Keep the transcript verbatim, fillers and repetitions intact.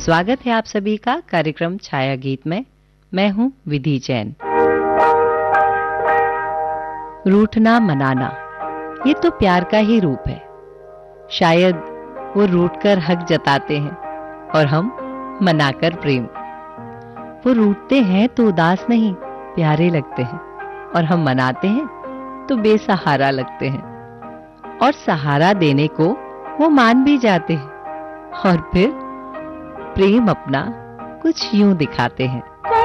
स्वागत है आप सभी का कार्यक्रम छाया गीत में। मैं हूं विधि जैन। रूठना मनाना ये तो प्यार का ही रूप है। शायद वो रूठकर हक जताते हैं और हम मनाकर प्रेम। वो रूठते हैं तो उदास नहीं प्यारे लगते हैं, और हम मनाते हैं तो बेसहारा लगते हैं। और सहारा देने को वो मान भी जाते हैं, और फिर प्रेम अपना कुछ यूं दिखाते हैं।